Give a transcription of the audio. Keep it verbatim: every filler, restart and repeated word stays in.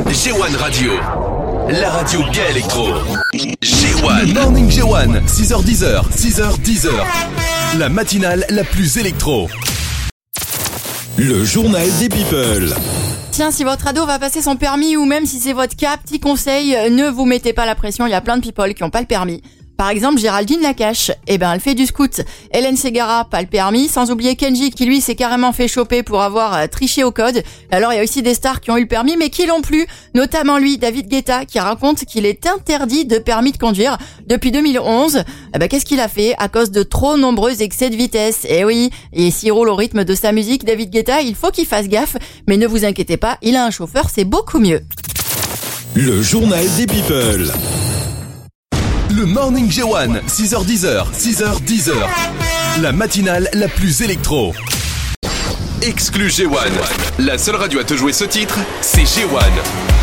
G un Radio, la radio gay électro. G un. Le Morning G un, six heures dix, six heures dix. La matinale la plus électro. Le journal des people. Tiens, si votre ado va passer son permis ou même si c'est votre cas, petit conseil, ne vous mettez pas la pression, il y a plein de people qui n'ont pas le permis. Par exemple, Géraldine Lacache, eh ben, elle fait du scout. Hélène Ségara, pas le permis. Sans oublier Kenji, qui lui s'est carrément fait choper pour avoir euh, triché au code. Alors, il y a aussi des stars qui ont eu le permis, mais qui l'ont plus. Notamment lui, David Guetta, qui raconte qu'il est interdit de permis de conduire depuis deux mille onze. Eh ben, qu'est-ce qu'il a fait? À cause de trop nombreux excès de vitesse. Eh oui. Et s'il roule au rythme de sa musique, David Guetta, il faut qu'il fasse gaffe. Mais ne vous inquiétez pas, il a un chauffeur, c'est beaucoup mieux. Le journal des people. Le Morning G un, six heures dix, six heures dix. La matinale la plus électro. Exclu G un. La seule radio à te jouer ce titre, c'est G un.